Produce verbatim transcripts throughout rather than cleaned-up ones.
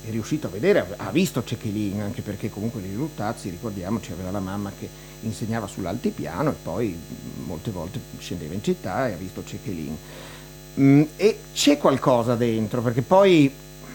è riuscito a vedere, ha visto Cechelin, anche perché comunque Lili Luttazzi, ricordiamoci, aveva la mamma che insegnava sull'altipiano e poi molte volte scendeva in città e ha visto Cechelin. Mm, e c'è qualcosa dentro, perché poi,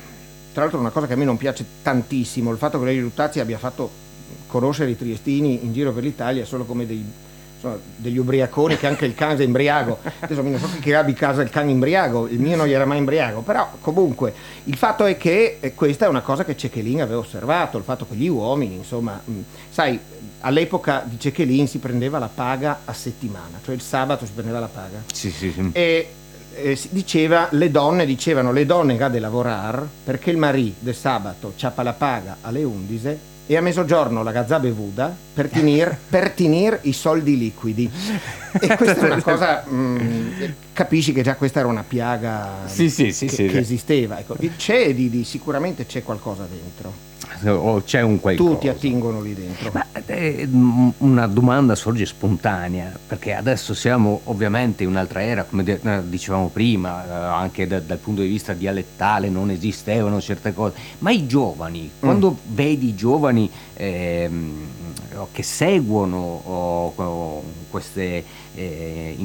tra l'altro, una cosa che a me non piace tantissimo, il fatto che Lili Luttazzi abbia fatto conoscere i triestini in giro per l'Italia solo come dei, insomma, degli ubriaconi, che anche il cane è imbriaco. Adesso non so chi abbia in casa il cane imbriaco, il mio non gli era mai imbriaco, però comunque il fatto è che eh, questa è una cosa che Cechelin aveva osservato, il fatto che gli uomini, insomma, mh, sai, all'epoca di Cechelin si prendeva la paga a settimana, cioè il sabato si prendeva la paga. Sì, sì, sì. E eh, si diceva, le donne dicevano, le donne che ha de lavorar perché il marì del sabato ciappa la paga alle undici e a mezzogiorno la gazza bevuta per tenir, per tenir i soldi liquidi. E questa è una cosa, mh, capisci che già questa era una piaga sì, sì, sì, che, sì, che esisteva. Ecco, c'è di, di, sicuramente c'è qualcosa dentro. O c'è un qualcosa. Tutti attingono lì dentro. Ma eh, una domanda sorge spontanea, perché adesso siamo ovviamente in un'altra era, come dicevamo prima, eh, anche da, dal punto di vista dialettale non esistevano certe cose, ma i giovani, mm. quando vedi i giovani eh, che seguono oh, oh, queste eh,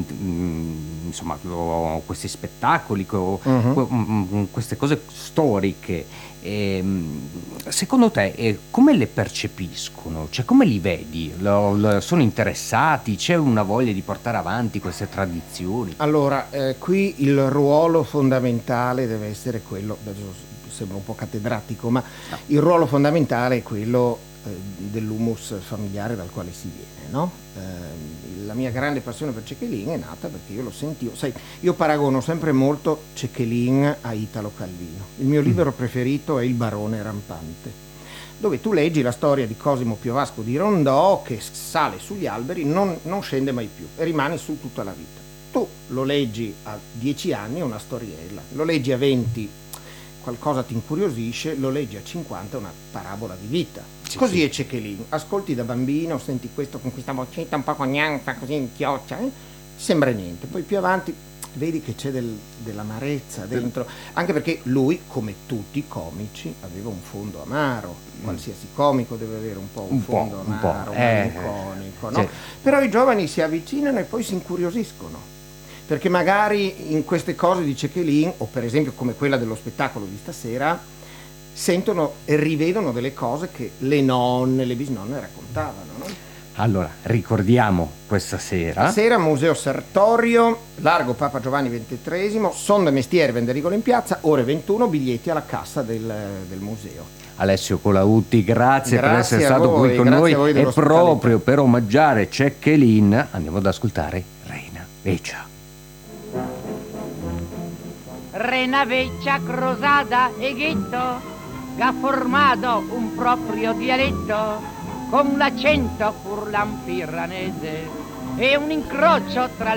in, insomma oh, questi spettacoli, oh, uh-huh. queste cose storiche, Eh, secondo te eh, come le percepiscono? Cioè, come li vedi? Lo, lo, sono interessati? C'è una voglia di portare avanti queste tradizioni? Allora, eh, qui il ruolo fondamentale deve essere quello, adesso sembra un po' cattedratico, ma no. Il ruolo fondamentale è quello eh, dell'humus familiare dal quale si viene, no? Eh, la mia grande passione per Cechelin è nata perché io lo sentivo, sai, io paragono sempre molto Cechelin a Italo Calvino. Il mio libro mm. preferito è Il barone rampante, dove tu leggi la storia di Cosimo Piovasco di Rondò che sale sugli alberi, non, non scende mai più e rimane su tutta la vita. Tu lo leggi a dieci anni, è una storiella, lo leggi a venti, qualcosa ti incuriosisce, lo leggi a cinquanta, è una parabola di vita. Sì, così sì. È Cechelin, ascolti da bambino, senti questo con questa vocetta un po' cognanta, così inchioccia, eh? Sembra niente, poi più avanti vedi che c'è del, dell'amarezza dentro, anche perché lui, come tutti i comici, aveva un fondo amaro. Mm. Qualsiasi comico deve avere un po' un, un fondo po', amaro, un po', malinconico, eh, no? Sì. Però i giovani si avvicinano e poi si incuriosiscono, perché magari in queste cose di Cechelin, o per esempio come quella dello spettacolo di stasera, sentono e rivedono delle cose che le nonne, le bisnonne raccontavano, no? Allora, ricordiamo questa sera. Stasera Museo Sertorio, Largo Papa Giovanni ventitreesimo, Sonda Mestiere Vendericolo in piazza, ore ventuno, biglietti alla cassa del, del museo. Alessio Colautti, grazie, grazie per essere stato voi, qui con noi e proprio per omaggiare Cechelin andiamo ad ascoltare Reina Vecchia. Reina Vecchia crosada e ghetto, che ha formato un proprio dialetto con l'accento furlan pirranese e un incrocio tra